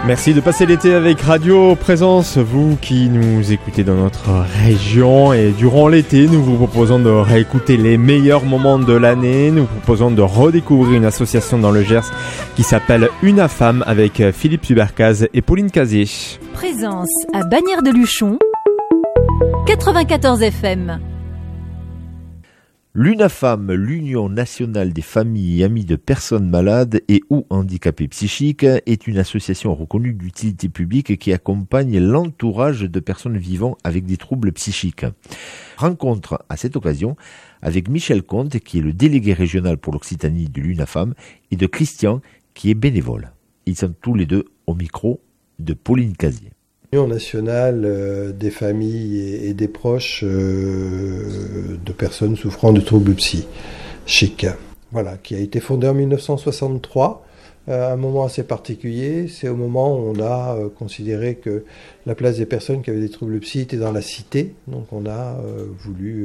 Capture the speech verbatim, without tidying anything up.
Merci de passer l'été avec Radio Présence, vous qui nous écoutez dans notre région. Et durant l'été, nous vous proposons de réécouter les meilleurs moments de l'année. Nous vous proposons de redécouvrir une association dans le Gers qui s'appelle Unafam avec Philippe Subercaz et Pauline Casier. Présence à Bagnères de Luchon, quatre-vingt-quatorze F M. L'Unafam, l'Union nationale des familles et amis de personnes malades et ou handicapées psychiques, est une association reconnue d'utilité publique qui accompagne l'entourage de personnes vivant avec des troubles psychiques. Rencontre à cette occasion avec Michel Comte, qui est le délégué régional pour l'Occitanie de l'Unafam, et de Christian, qui est bénévole. Ils sont tous les deux au micro de Pauline Casier. L'Union nationale euh, des familles et, et des proches euh, de personnes souffrant de troubles psychiques, voilà, qui a été fondée en dix-neuf cent soixante-trois, euh, à un moment assez particulier. C'est au moment où on a euh, considéré que la place des personnes qui avaient des troubles psy était dans la cité, donc on a euh, voulu